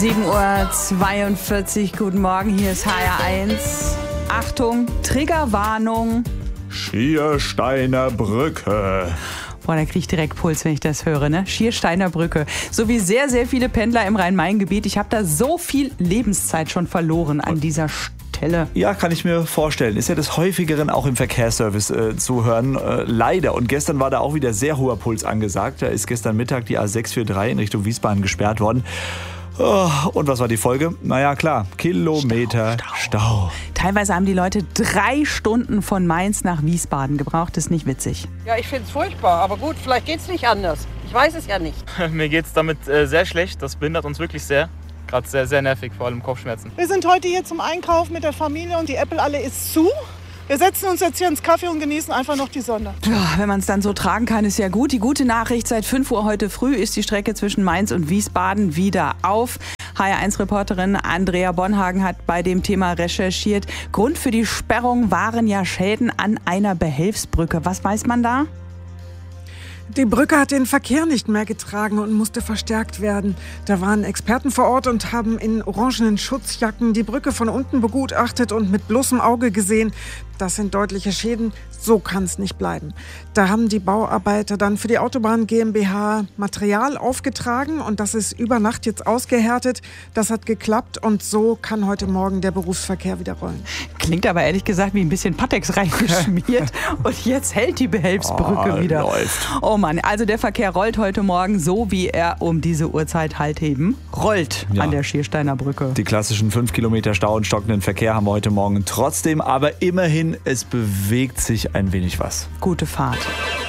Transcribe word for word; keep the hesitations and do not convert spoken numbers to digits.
sieben Uhr zweiundvierzig, guten Morgen, hier ist H R eins. Achtung, Triggerwarnung. Schiersteiner Brücke. Boah, da kriege ich direkt Puls, wenn ich das höre, ne? Schiersteiner Brücke. So wie sehr, sehr viele Pendler im Rhein-Main-Gebiet. Ich habe da so viel Lebenszeit schon verloren an dieser Stelle. Ja, kann ich mir vorstellen. Ist ja des Häufigeren auch im Verkehrsservice äh, zu hören. Äh, leider. Und gestern war da auch wieder sehr hoher Puls angesagt. Da ist gestern Mittag die A sechs vier drei in Richtung Wiesbaden gesperrt worden. Oh, und was war die Folge? Naja, klar, Kilometer Stau, Stau. Stau. Teilweise haben die Leute drei Stunden von Mainz nach Wiesbaden gebraucht. Das ist nicht witzig. Ja, ich finde es furchtbar. Aber gut, vielleicht geht es nicht anders. Ich weiß es ja nicht. Mir geht es damit äh, sehr schlecht. Das behindert uns wirklich sehr. Gerade sehr, sehr nervig, vor allem Kopfschmerzen. Wir sind heute hier zum Einkauf mit der Familie und die Apple alle ist zu. Wir setzen uns jetzt hier ins Café und genießen einfach noch die Sonne. Ja, wenn man es dann so tragen kann, ist ja gut. Die gute Nachricht, seit fünf Uhr heute früh ist die Strecke zwischen Mainz und Wiesbaden wieder auf. H R eins Reporterin Andrea Bonhagen hat bei dem Thema recherchiert. Grund für die Sperrung waren ja Schäden an einer Behelfsbrücke. Was weiß man da? Die Brücke hat den Verkehr nicht mehr getragen und musste verstärkt werden. Da waren Experten vor Ort und haben in orangenen Schutzjacken die Brücke von unten begutachtet und mit bloßem Auge gesehen. Das sind deutliche Schäden. So kann es nicht bleiben. Da haben die Bauarbeiter dann für die Autobahn GmbH Material aufgetragen und das ist über Nacht jetzt ausgehärtet. Das hat geklappt und so kann heute Morgen der Berufsverkehr wieder rollen. Klingt aber ehrlich gesagt wie ein bisschen Pateks reingeschmiert und jetzt hält die Behelfsbrücke oh, wieder. Läuft. Oh Mann, also der Verkehr rollt heute Morgen so, wie er um diese Uhrzeit halt eben rollt ja. an der Schiersteiner Brücke. Die klassischen fünf Kilometer Stau und stockenden Verkehr haben wir heute Morgen trotzdem, aber immerhin, es bewegt sich ein wenig was. Gute Fahrt.